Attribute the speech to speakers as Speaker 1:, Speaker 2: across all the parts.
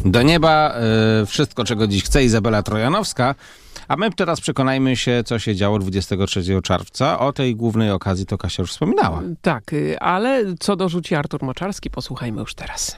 Speaker 1: Do nieba wszystko, czego dziś chce Izabela Trojanowska, a my teraz przekonajmy się, co się działo 23 czerwca. O tej głównej okazji to Kasia już wspominała.
Speaker 2: Tak, ale co dorzuci Artur Moczarski, posłuchajmy już teraz.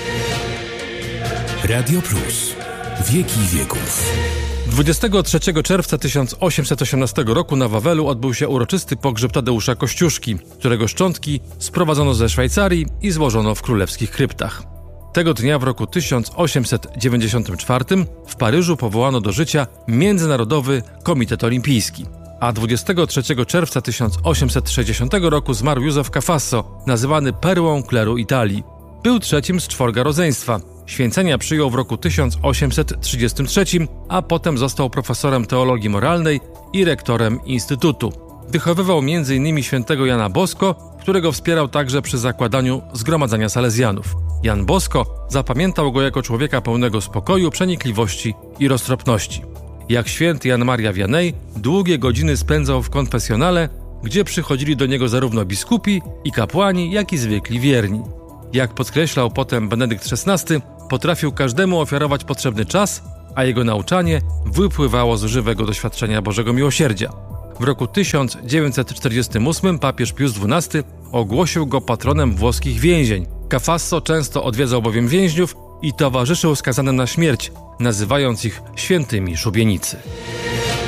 Speaker 3: Radio Plus. Wieki wieków.
Speaker 4: 23 czerwca 1818 roku na Wawelu odbył się uroczysty pogrzeb Tadeusza Kościuszki, którego szczątki sprowadzono ze Szwajcarii i złożono w królewskich kryptach. Tego dnia w roku 1894 w Paryżu powołano do życia Międzynarodowy Komitet Olimpijski, a 23 czerwca 1860 roku zmarł Józef Cafasso, nazywany perłą kleru Italii. Był trzecim z czworga rodzeństwa. Święcenia przyjął w roku 1833, a potem został profesorem teologii moralnej i rektorem Instytutu. Wychowywał m.in. świętego Jana Bosko, którego wspierał także przy zakładaniu Zgromadzenia Salezjanów. Jan Bosko zapamiętał go jako człowieka pełnego spokoju, przenikliwości i roztropności. Jak święty Jan Maria Vianney, długie godziny spędzał w konfesjonale, gdzie przychodzili do niego zarówno biskupi i kapłani, jak i zwykli wierni. Jak podkreślał potem Benedykt XVI, potrafił każdemu ofiarować potrzebny czas, a jego nauczanie wypływało z żywego doświadczenia Bożego Miłosierdzia. W roku 1948 papież Pius XII ogłosił go patronem włoskich więzień. Cafasso często odwiedzał bowiem więźniów i towarzyszył skazanym na śmierć, nazywając ich świętymi szubienicy.